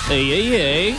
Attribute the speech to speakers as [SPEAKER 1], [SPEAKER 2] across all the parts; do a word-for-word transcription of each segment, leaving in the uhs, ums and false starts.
[SPEAKER 1] Ey, ey, ey.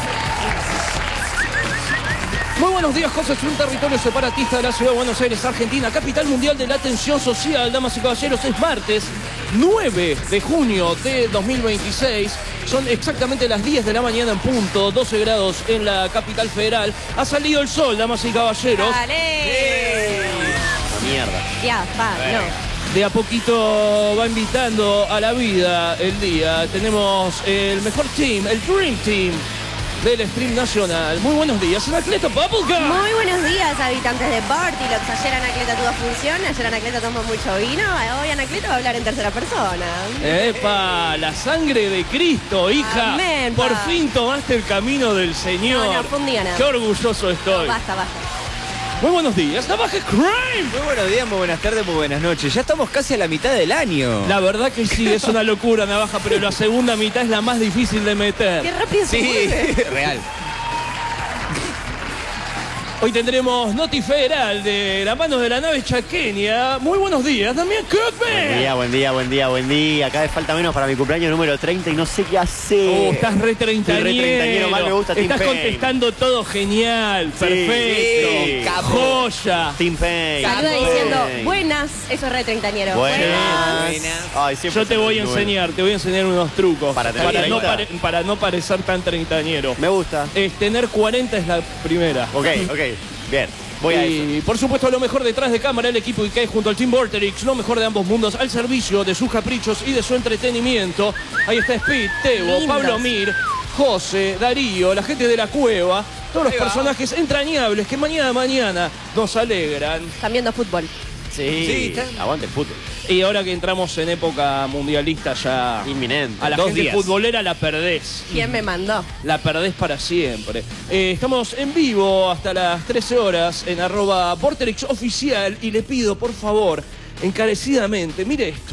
[SPEAKER 1] Muy buenos días, José. Es un territorio separatista de la ciudad de Buenos Aires, Argentina, capital mundial de la atención social. Damas y caballeros, es martes nueve de junio de dos mil veintiséis. Son exactamente las diez de la mañana en punto, doce grados en la capital federal. Ha salido el sol, damas y caballeros.
[SPEAKER 2] ¡Dale!
[SPEAKER 3] La mierda.
[SPEAKER 2] Ya, va, no.
[SPEAKER 1] De a poquito va invitando a la vida el día. Tenemos el mejor team, el Dream Team del stream nacional. Muy buenos días, Anacleto Bubblegum.
[SPEAKER 2] Muy buenos días, habitantes de Bartilox. Ayer Anacleto tuvo función, ayer Anacleto tomó mucho vino, hoy Anacleto va a hablar en tercera persona.
[SPEAKER 1] ¡Epa! La sangre de Cristo, hija.
[SPEAKER 2] Amén,
[SPEAKER 1] Por
[SPEAKER 2] pa.
[SPEAKER 1] fin tomaste el camino del Señor.
[SPEAKER 2] No, no, fue un día nada.
[SPEAKER 1] Qué orgulloso estoy.
[SPEAKER 2] Basta, basta.
[SPEAKER 1] Muy buenos días, Navaja Crime.
[SPEAKER 3] Muy buenos días, muy buenas tardes, muy buenas noches. Ya estamos casi a la mitad del año.
[SPEAKER 1] La verdad que sí, es una locura, Navaja, pero la segunda mitad es la más difícil de meter.
[SPEAKER 2] Qué rápido se
[SPEAKER 3] Sí,
[SPEAKER 2] mueve.
[SPEAKER 3] real.
[SPEAKER 1] Hoy tendremos Noti Federal de la mano de la nave chaqueña. Muy buenos días, Damián
[SPEAKER 3] Buen
[SPEAKER 1] Cookman.
[SPEAKER 3] día, buen día, buen día, buen día. Cada vez falta menos para mi cumpleaños número treinta y no sé qué hacer.
[SPEAKER 1] Oh, estás re treintañero.
[SPEAKER 3] Estoy re treintañero, mal me gusta Tim
[SPEAKER 1] Estás
[SPEAKER 3] Payne.
[SPEAKER 1] contestando todo genial, perfecto,
[SPEAKER 3] sí, capo.
[SPEAKER 1] joya.
[SPEAKER 3] Tim Payne.
[SPEAKER 2] Saluda
[SPEAKER 3] Tim
[SPEAKER 2] diciendo,
[SPEAKER 3] Payne.
[SPEAKER 2] buenas, eso es re treintañero.
[SPEAKER 3] Buenas.
[SPEAKER 2] Buenas.
[SPEAKER 3] Ay, siempre
[SPEAKER 1] Yo te
[SPEAKER 3] son
[SPEAKER 1] voy a
[SPEAKER 3] muy buenos.
[SPEAKER 1] enseñar, te voy a enseñar unos trucos
[SPEAKER 3] Para tener
[SPEAKER 1] para, no,
[SPEAKER 3] treinta.
[SPEAKER 1] pare- para no parecer tan treintañero.
[SPEAKER 3] Me gusta.
[SPEAKER 1] Es tener cuarenta es la primera.
[SPEAKER 3] Ok, ok. Bien. Voy a eso.
[SPEAKER 1] Y por supuesto lo mejor detrás de cámara, el equipo I K E junto al Team Vorterix, lo mejor de ambos mundos al servicio de sus caprichos y de su entretenimiento. Ahí está Speed, Tebo,
[SPEAKER 2] Lindos.
[SPEAKER 1] Pablo Mir, José, Darío, la gente de la cueva, todos los
[SPEAKER 3] Ahí va.
[SPEAKER 1] personajes entrañables que mañana mañana nos alegran.
[SPEAKER 2] Están viendo fútbol.
[SPEAKER 3] Sí, Sí, está- aguante el fútbol.
[SPEAKER 1] Y ahora que entramos en época mundialista ya
[SPEAKER 3] Inminente.
[SPEAKER 1] a la
[SPEAKER 3] Dos
[SPEAKER 1] gente
[SPEAKER 3] días.
[SPEAKER 1] futbolera la perdés.
[SPEAKER 2] ¿Quién me mandó?
[SPEAKER 1] La perdés para siempre. Eh, estamos en vivo hasta las trece horas en arroba Vorterix Oficial y le pido, por favor, encarecidamente, mire esto.